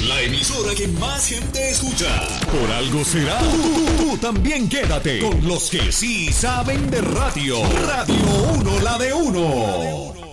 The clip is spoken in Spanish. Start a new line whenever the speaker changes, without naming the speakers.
la emisora que más gente escucha. Por algo será. Tú también quédate con los que sí saben de radio. Radio 1, la de uno.